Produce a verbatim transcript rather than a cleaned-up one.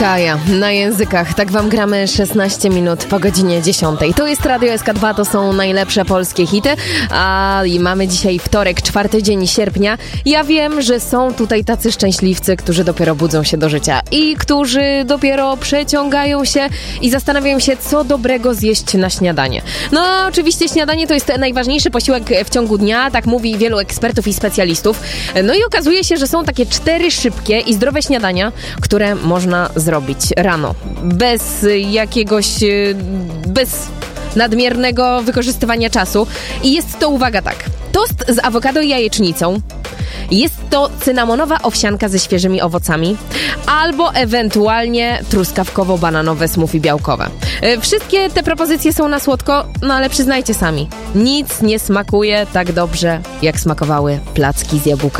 Kaja, na językach. Tak wam gramy szesnaście minut po godzinie dziesiątej. To jest Radio S K dwa, to są najlepsze polskie hity. A i mamy dzisiaj wtorek, czwarty dzień sierpnia. Ja wiem, że są tutaj tacy szczęśliwcy, którzy dopiero budzą się do życia i którzy dopiero przeciągają się i zastanawiają się, co dobrego zjeść na śniadanie. No oczywiście śniadanie to jest najważniejszy posiłek w ciągu dnia, tak mówi wielu ekspertów i specjalistów. No i okazuje się, że są takie cztery szybkie i zdrowe śniadania, które można zrobić rano. Bez jakiegoś... bez nadmiernego wykorzystywania czasu. I jest to, uwaga, tak. Tost z awokado i jajecznicą. Jest to cynamonowa owsianka ze świeżymi owocami albo ewentualnie truskawkowo-bananowe smoothie białkowe. Wszystkie te propozycje są na słodko, no ale przyznajcie sami, nic nie smakuje tak dobrze, jak smakowały placki z jabłkami.